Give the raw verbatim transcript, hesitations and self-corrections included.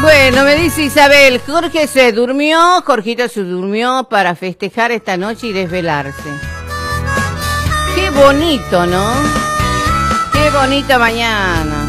Bueno, me dice Isabel, Jorge se durmió, Jorgito se durmió para festejar esta noche y desvelarse. Qué bonito, ¿no? Qué bonita mañana.